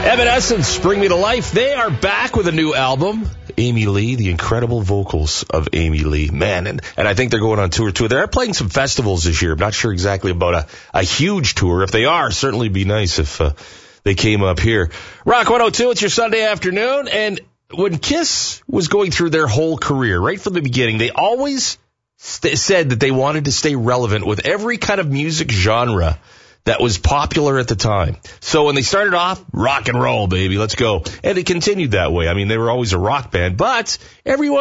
Evanescence, Bring Me to Life. They are back with a new album. Amy Lee, the incredible vocals of Amy Lee. Man, and I think they're going on tour too. They're playing some festivals this year. I'm not sure exactly about a huge tour. If they are, certainly be nice if they came up here. Rock 102, it's your Sunday afternoon. And when Kiss was going through their whole career, right from the beginning, they always said that they wanted to stay relevant with every kind of music genre that was popular at the time. So when they started off, rock and roll, baby, let's go. And it continued that way. I mean, they were always a rock band, but every once